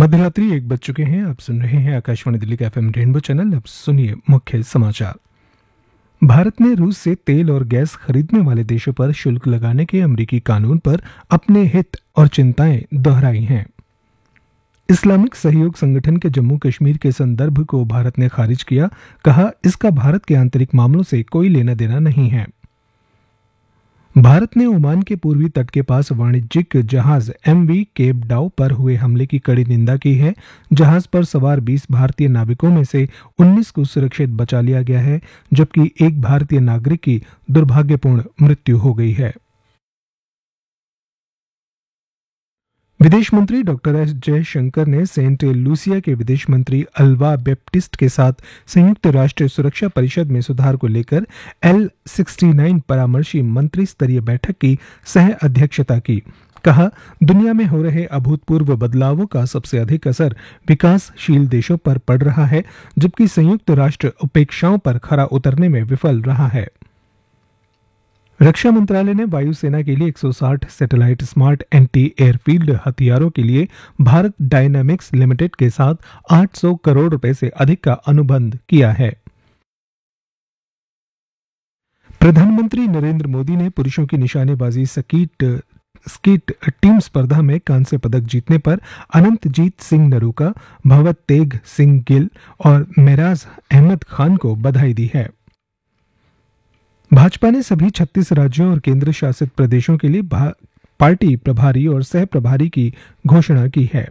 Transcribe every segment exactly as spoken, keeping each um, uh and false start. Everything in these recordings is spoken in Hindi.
मध्यरात्रि एक बज चुके हैं। आप सुन रहे हैं आकाशवाणी दिल्ली का एफएम रेनबो चैनल। अब सुनिए मुख्य समाचार। भारत ने रूस से तेल और गैस खरीदने वाले देशों पर शुल्क लगाने के अमेरिकी कानून पर अपने हित और चिंताएं दोहराई हैं। इस्लामिक सहयोग संगठन के जम्मू कश्मीर के संदर्भ को भारत ने खारिज किया, कहा इसका भारत के आंतरिक मामलों से कोई लेना देना नहीं है। भारत ने ओमान के पूर्वी तट के पास वाणिज्यिक जहाज एमवी केप डाउ पर हुए हमले की कड़ी निंदा की है। जहाज पर सवार बीस भारतीय नाविकों में से उन्नीस को सुरक्षित बचा लिया गया है, जबकि एक भारतीय नागरिक की दुर्भाग्यपूर्ण मृत्यु हो गई है। विदेश मंत्री डॉक्टर एस जयशंकर ने सेंट लूसिया के विदेश मंत्री अल्वा बेप्टिस्ट के साथ संयुक्त राष्ट्र सुरक्षा परिषद में सुधार को लेकर एल सिक्सटी नाइन परामर्शी मंत्री स्तरीय बैठक की सह अध्यक्षता की। कहा, दुनिया में हो रहे अभूतपूर्व बदलावों का सबसे अधिक असर विकासशील देशों पर पड़ रहा है, जबकि संयुक्त राष्ट्र उपेक्षाओं पर खरा उतरने में विफल रहा है। रक्षा मंत्रालय ने वायुसेना के लिए एक सौ साठ सैटेलाइट स्मार्ट एंटी एयरफील्ड हथियारों के लिए भारत डायनामिक्स लिमिटेड के साथ आठ सौ करोड़ रुपए से अधिक का अनुबंध किया है। प्रधानमंत्री नरेंद्र मोदी ने पुरुषों की निशानेबाजी सकीट स्कीट टीम स्पर्धा में कांस्य पदक जीतने पर अनंतजीत सिंह नरूका, भवत तेग सिंह गिल और मेराज अहमद खान को बधाई दी है। भाजपा ने सभी छत्तीस राज्यों और केंद्र शासित प्रदेशों के लिए पार्टी प्रभारी और सह प्रभारी की घोषणा की है।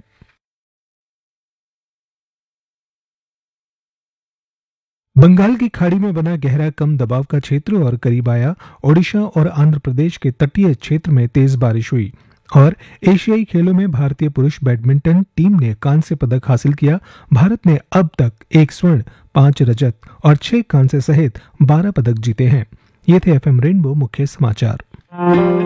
बंगाल की खाड़ी में बना गहरा कम दबाव का क्षेत्र और करीब आया। ओडिशा और आंध्र प्रदेश के तटीय क्षेत्र में तेज बारिश हुई और एशियाई खेलों में भारतीय पुरुष बैडमिंटन टीम ने कांस्य पदक हासिल किया। भारत ने अब तक एक स्वर्ण, पांच रजत और छह कांस्य सहित बारह पदक जीते हैं। ये थे एफएम रेनबो मुख्य समाचार।